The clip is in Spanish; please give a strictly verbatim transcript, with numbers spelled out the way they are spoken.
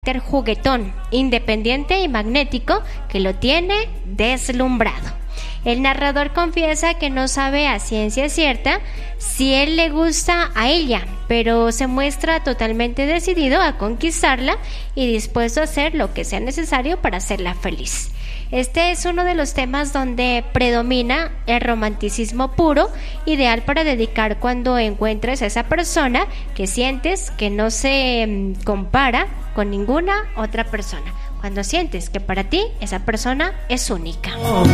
Juguetón, independiente y magnético que lo tiene deslumbrado. El narrador confiesa que no sabe a ciencia cierta si él le gusta a ella, pero se muestra totalmente decidido a conquistarla y dispuesto a hacer lo que sea necesario para hacerla feliz. Este es uno de los temas donde predomina el romanticismo puro, ideal para dedicar cuando encuentres a esa persona que sientes que no se compara con ninguna otra persona, cuando sientes que para ti esa persona es única.